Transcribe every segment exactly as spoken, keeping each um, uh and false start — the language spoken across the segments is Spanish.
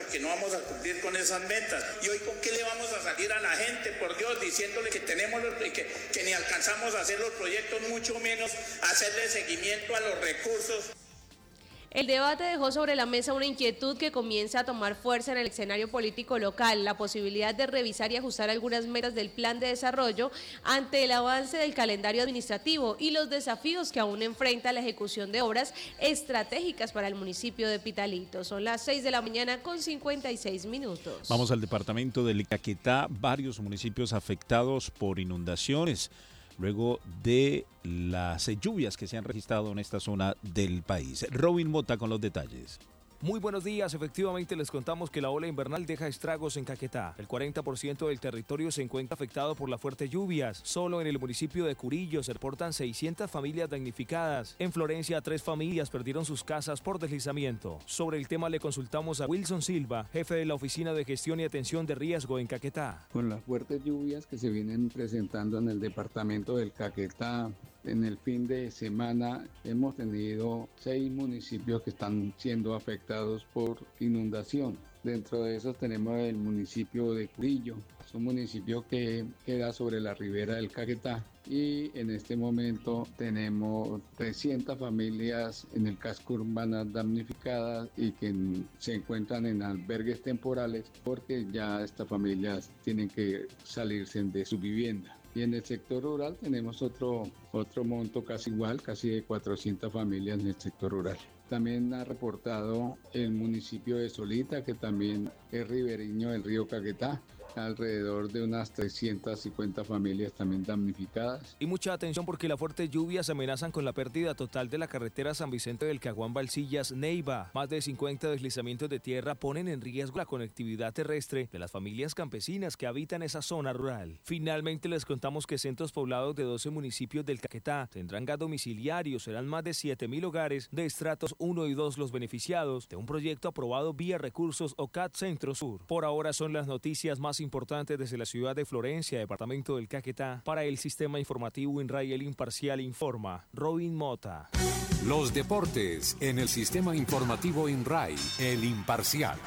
porque no vamos a cumplir con esas metas. ¿Y hoy con qué le vamos a salir a la gente, por Dios, diciéndole que tenemos los, que, que ni alcanzamos a hacer los proyectos, mucho menos hacerle seguimiento a los recursos? El debate dejó sobre la mesa una inquietud que comienza a tomar fuerza en el escenario político local, la posibilidad de revisar y ajustar algunas metas del plan de desarrollo ante el avance del calendario administrativo y los desafíos que aún enfrenta la ejecución de obras estratégicas para el municipio de Pitalito. Son las seis de la mañana con cincuenta y seis minutos. Vamos al departamento del Caquetá, varios municipios afectados por inundaciones luego de las lluvias que se han registrado en esta zona del país. Robin Mota con los detalles. Muy buenos días, efectivamente les contamos que la ola invernal deja estragos en Caquetá. El cuarenta por ciento del territorio se encuentra afectado por las fuertes lluvias. Solo en el municipio de Curillo se reportan seiscientas familias damnificadas. En Florencia, tres familias perdieron sus casas por deslizamiento. Sobre el tema le consultamos a Wilson Silva, jefe de la Oficina de Gestión y Atención de Riesgo en Caquetá. Con las fuertes lluvias que se vienen presentando en el departamento del Caquetá, en el fin de semana hemos tenido seis municipios que están siendo afectados por inundación. Dentro de esos tenemos el municipio de Curillo, es un municipio que queda sobre la ribera del Caquetá, y en este momento tenemos trescientas familias en el casco urbano damnificadas y que se encuentran en albergues temporales porque ya estas familias tienen que salirse de su vivienda. Y en el sector rural tenemos otro, otro monto casi igual, casi de cuatrocientas familias en el sector rural. También ha reportado el municipio de Solita, que también es ribereño del río Caquetá, alrededor de unas trescientas cincuenta familias también damnificadas. Y mucha atención porque las fuertes lluvias amenazan con la pérdida total de la carretera San Vicente del Caguán Balsillas Neiva. Más de cincuenta deslizamientos de tierra ponen en riesgo la conectividad terrestre de las familias campesinas que habitan esa zona rural. Finalmente les contamos que centros poblados de doce municipios del Caquetá tendrán gas domiciliario. Serán más de siete mil hogares de estratos uno y dos los beneficiados de un proyecto aprobado vía recursos O C A D Centro Sur. Por ahora son las noticias más importantes desde la ciudad de Florencia, departamento del Caquetá. Para el sistema informativo INRAI, El Imparcial informa Robin Mota. Los deportes en el sistema informativo INRAI, El Imparcial.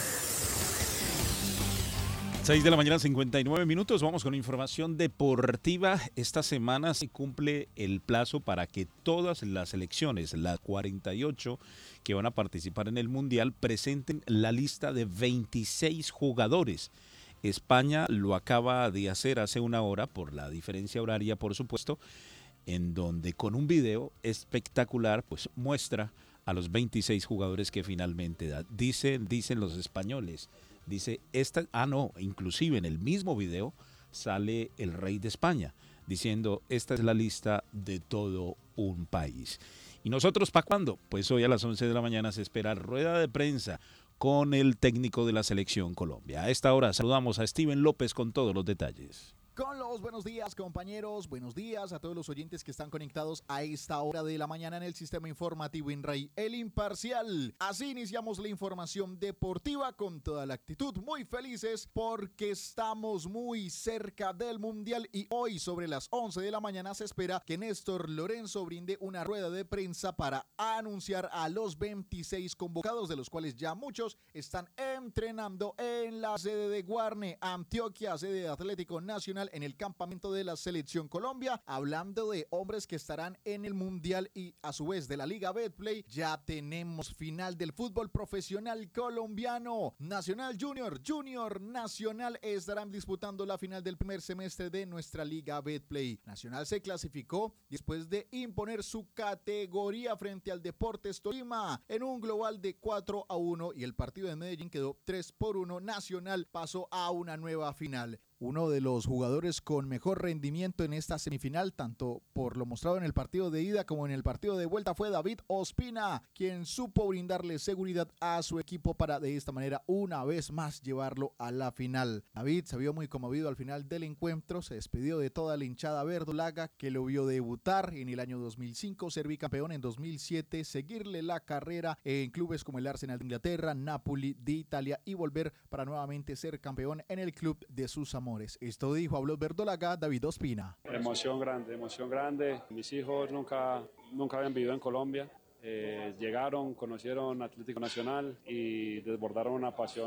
seis de la mañana, cincuenta y nueve minutos. Vamos con información deportiva. Esta semana se cumple el plazo para que todas las selecciones, las cuarenta y ocho que van a participar en el Mundial, presenten la lista de veintiséis jugadores. España lo acaba de hacer hace una hora, por la diferencia horaria, por supuesto, en donde con un video espectacular pues muestra a los veintiséis jugadores que finalmente da. Dicen, dicen los españoles, dice, esta, ah no, inclusive en el mismo video sale el rey de España diciendo, esta es la lista de todo un país. ¿Y nosotros para cuándo? Pues hoy a las once de la mañana se espera rueda de prensa con el técnico de la Selección Colombia. A esta hora saludamos a Steven López con todos los detalles. Con los buenos días, compañeros, buenos días a todos los oyentes que están conectados a esta hora de la mañana en el sistema informativo INRAI, El Imparcial. Así iniciamos la información deportiva con toda la actitud, muy felices porque estamos muy cerca del Mundial y hoy sobre las once de la mañana se espera que Néstor Lorenzo brinde una rueda de prensa para anunciar a los veintiséis convocados, de los cuales ya muchos están entrenando en la sede de Guarne, Antioquia, sede de Atlético Nacional, en el campamento de la Selección Colombia. Hablando de hombres que estarán en el Mundial y a su vez de la Liga Betplay, ya tenemos final del fútbol profesional colombiano. Nacional Junior, Junior Nacional estarán disputando la final del primer semestre de nuestra Liga Betplay. Nacional se clasificó después de imponer su categoría frente al Deportes Tolima en un global de cuatro a uno y el partido de Medellín quedó tres por uno. Nacional pasó a una nueva final. Uno de los jugadores con mejor rendimiento en esta semifinal, tanto por lo mostrado en el partido de ida como en el partido de vuelta, fue David Ospina, quien supo brindarle seguridad a su equipo para de esta manera una vez más llevarlo a la final. David se vio muy conmovido al final del encuentro, se despidió de toda la hinchada verdolaga que lo vio debutar en el año dos mil cinco, ser bicampeón en dos mil siete, seguirle la carrera en clubes como el Arsenal de Inglaterra, Napoli de Italia y volver para nuevamente ser campeón en el club de sus amores. Esto dijo, habló verdolaga David Ospina. Emoción grande, emoción grande. Mis hijos nunca, nunca habían vivido en Colombia. Eh, llegaron, conocieron Atlético Nacional y desbordaron una pasión